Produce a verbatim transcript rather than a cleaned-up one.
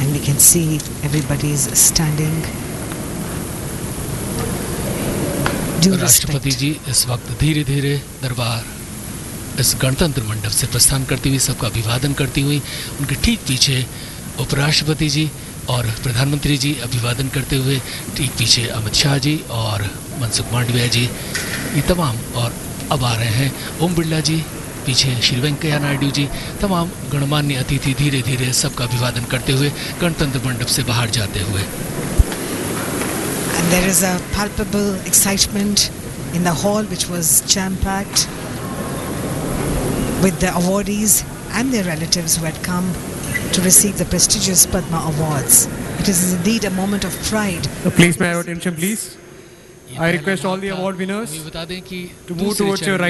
and we can see everybody is standing. राष्ट्रपति जी इस वक्त धीरे धीरे दरबार इस गणतंत्र मंडप से प्रस्थान करती हुई सबका अभिवादन करती हुई, उनके ठीक पीछे उपराष्ट्रपति जी और प्रधानमंत्री जी अभिवादन करते हुए, ठीक पीछे अमित शाह जी और मनसुख मांडविया जी, ये तमाम, और अब आ रहे हैं ओम बिरला जी, पीछे श्री वेंकैया नायडू जी, तमाम गणमान्य अतिथि धीरे धीरे सबका अभिवादन करते हुए गणतंत्र मंडप से बाहर जाते हुए। And there is a palpable excitement in the hall, which was jam-packed with the awardees and their relatives who had come to receive the prestigious Padma Awards. It is indeed a moment of pride. So please, may I have attention, please. I request all the award winners to move towards your right.